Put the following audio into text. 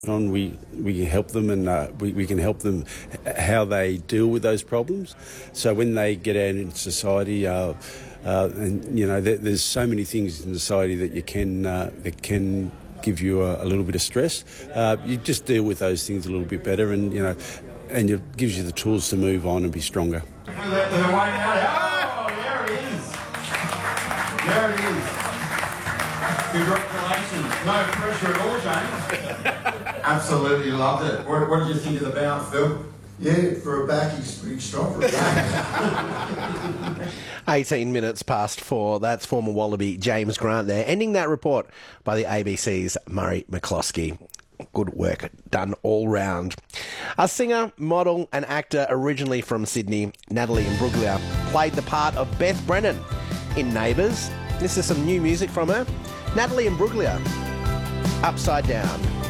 on. We can help them, and we can help them how they deal with those problems. So when they get out into society, and you know, there's so many things in society that can give you a little bit of stress. You just deal with those things a little bit better, and you know, and it gives you the tools to move on and be stronger. Oh, there it is. There it is. Congratulations. No pressure at all, James. Absolutely loved it. What did you think of the bounce, Phil? Yeah, for a back, he's pretty strong for a back. 18 minutes past 4. That's former Wallaby James Grant there, ending that report by the ABC's Murray McCloskey. Good work done all round. A singer, model and actor originally from Sydney, Natalie Imbruglia, played the part of Beth Brennan in Neighbours. This is some new music from her. Natalie Imbruglia, Upside Down.